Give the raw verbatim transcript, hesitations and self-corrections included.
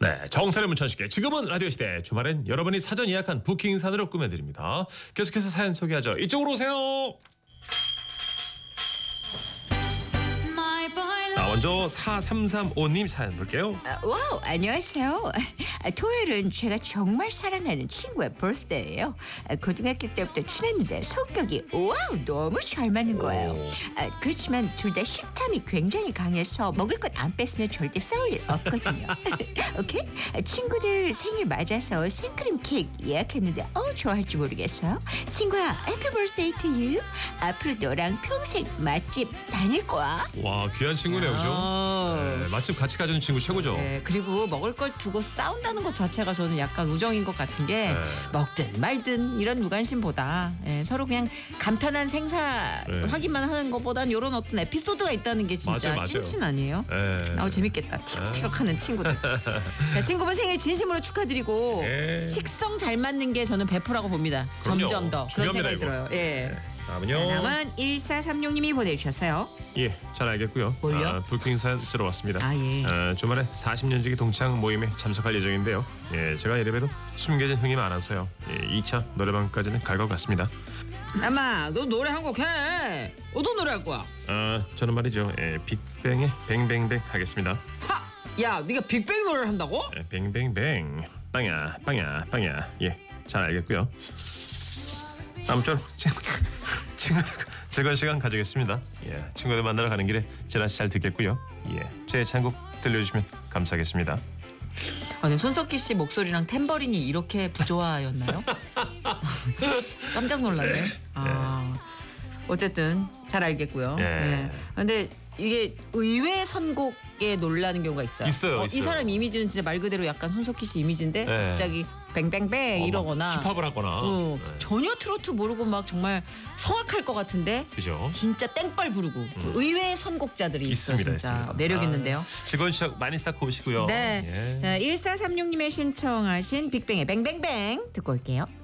네, 정선의 문천식의 지금은 라디오 시대. 주말엔 여러분이 사전 예약한 부킹산으로 꾸며드립니다. 계속해서 사연 소개하죠. 이쪽으로 오세요. 자, 먼저 사삼삼오님 사연 볼게요. 아, 와우, 안녕하세요. 아, 토요일은 제가 정말 사랑하는 친구의 birthday예요. 아, 고등학교 때부터 친했는데 성격이 와우 너무 잘 맞는 거예요. 아, 그렇지만 둘 다 식탐이 굉장히 강해서 먹을 것 안 뺐으면 절대 싸울 일 없거든요. 오케이? 아, 친구들 생일 맞아서 생크림 케이크 예약했는데 어 좋아할지 모르겠어요. 친구야, happy birthday to you. 앞으로 너랑 평생 맛집 다닐 거야. 와, 귀한 친구네요, 그죠? 아. 네, 맛집 같이 가주는 친구 최고죠. 네, 그리고 먹을 걸 두고 싸운다는 것 자체가 저는 약간 우정인 것 같은 게 네. 먹든 말든 이런 무관심보다 예, 서로 그냥 간편한 생사 네. 확인만 하는 것보단 이런 어떤 에피소드가 있다는 게 진짜 맞아요, 맞아요. 찐친 아니에요? 네. 아우 재밌겠다. 티격태격하는 친구들. 자, 친구분 생일 진심으로 축하드리고 네. 식성 잘 맞는 게 저는 베프라고 봅니다. 그럼요. 점점 더 그런 중요합니다, 생각이 이거. 들어요. 예. 네. 자, 다음은요. 다음은 일사삼육님이 보내주셨어요. 예, 잘 알겠고요. 뭘요? 아, 부킹산 쓰러 왔습니다. 아, 예. 아, 주말에 사십 년지기 동창 모임에 참석할 예정인데요. 예, 제가 이래봬도 숨겨진 흥이 많아서요. 예, 이 차 노래방까지는 갈 것 같습니다. 아마 너 노래 한 곡 해. 어떤 노래 할 거야? 아, 저는 말이죠. 예, 빅뱅의 뱅뱅뱅 하겠습니다. 하! 야, 네가 빅뱅 노래를 한다고? 예, 뱅뱅뱅 빵야 빵야 빵야. 예, 잘 알겠고요. 아무쪼록 친구들 즐거운 시간 가지겠습니다. 예, 친구들 만나러 가는 길에 지라시 잘 듣겠고요. 예, 제 창곡 들려주시면 감사하겠습니다. 아니, 손석희 씨 목소리랑 탬버린이 이렇게 부조화였나요? 깜짝 놀랐네. 아, 어쨌든 잘 알겠고요. 예. 예. 근데 이게 의외 선곡에 놀라는 경우가 있어요. 있어요, 어, 이 있어요. 사람 이미지는 진짜 말 그대로 약간 손석희 씨 이미지인데 예. 갑자기 뱅뱅뱅 어, 이러거나 막 힙합을 하거나. 어, 네. 전혀 트로트 모르고 막 정말 성악할 것 같은데 그죠? 진짜 땡벌 부르고 의외의 선곡자들이 있어요. 있습니다, 진짜 있습니다. 매력 아, 있는데요. 즐거운 시작 많이 쌓고 오시고요. 네, 예. 일사삼육님의 신청하신 빅뱅의 뱅뱅뱅 듣고 올게요.